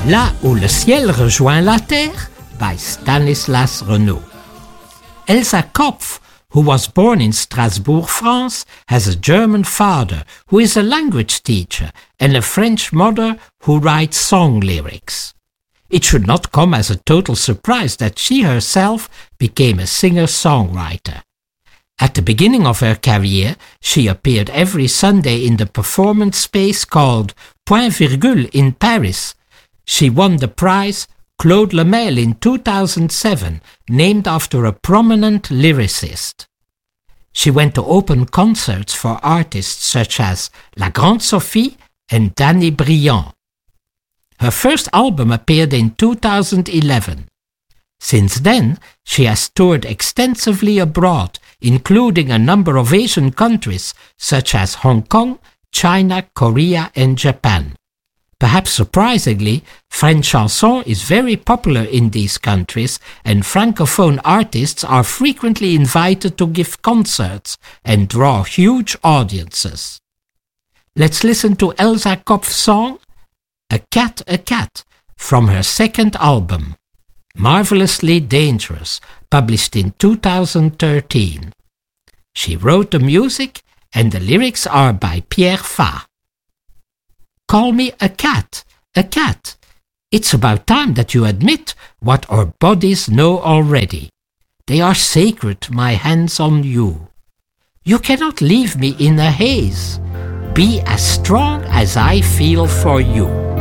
Là où le ciel rejoint la terre, by Stanislas Renaud. Elsa Kopf, who was born in Strasbourg, France, has a German father who is a language teacher and a French mother who writes song lyrics. It should not come as a total surprise that she herself became a singer-songwriter. At the beginning of her career, she appeared every Sunday in the performance space called Point Virgule in Paris. She won the prize Claude Lemel in 2007, named after a prominent lyricist. She went to open concerts for artists such as La Grande Sophie and Danny Briand. Her first album appeared in 2011. Since then, she has toured extensively abroad, including a number of Asian countries such as Hong Kong, China, Korea, and Japan. Perhaps surprisingly, French chanson is very popular in these countries, and francophone artists are frequently invited to give concerts and draw huge audiences. Let's listen to Elsa Kopf's song, A Cat, from her second album, Marvelously Dangerous, published in 2013. She wrote the music, and the lyrics are by Pierre Fa. Call me a cat. It's about time that you admit what our bodies know already. They are sacred, my hands on you. You cannot leave me in a haze. Be as strong as I feel for you.